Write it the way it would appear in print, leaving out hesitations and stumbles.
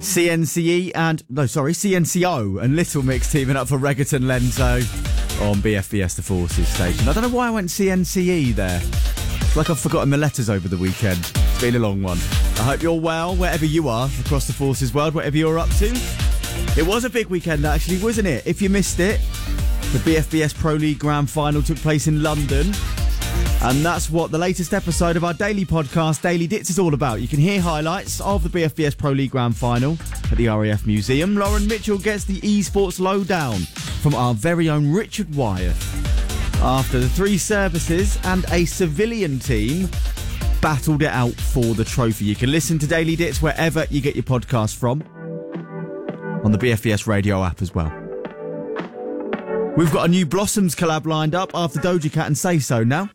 CNCO and Little Mix teaming up for Reggaeton Lenzo on BFBS The Forces station. I don't know why I went CNCE there. It's like I've forgotten the letters over the weekend. It's been a long one. I hope you're well, wherever you are across the Forces world, whatever you're up to. It was a big weekend, actually, wasn't it? If you missed it, the BFBS Pro League Grand Final took place in London. And that's what the latest episode of our daily podcast, Daily Dits, is all about. You can hear highlights of the BFBS Pro League Grand Final at the RAF Museum. Lauren Mitchell gets the esports lowdown from our very own Richard Wyeth. After the 3 services and a civilian team battled it out for the trophy. You can listen to Daily Dits wherever you get your podcast from, on the BFBS radio app as well. We've got a new Blossoms collab lined up after Doja Cat and Say So now.